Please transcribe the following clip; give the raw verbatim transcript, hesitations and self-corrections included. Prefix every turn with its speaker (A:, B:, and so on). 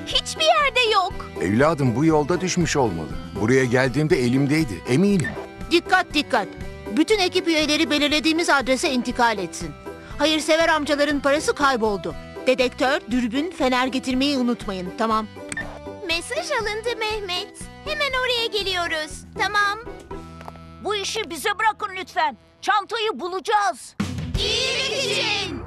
A: hiçbir yerde yok.
B: Evladım bu yolda düşmüş olmalı. Buraya geldiğimde elimdeydi, eminim.
C: Dikkat dikkat. Bütün ekip üyeleri belirlediğimiz adrese intikal etsin. Hayırsever amcaların parası kayboldu. Dedektör, dürbün, fener getirmeyi unutmayın. Tamam.
A: Mesaj alındı Mehmet. Hemen oraya geliyoruz. Tamam.
D: Bu işi bize bırakın lütfen. Çantayı bulacağız.
A: İyilik için.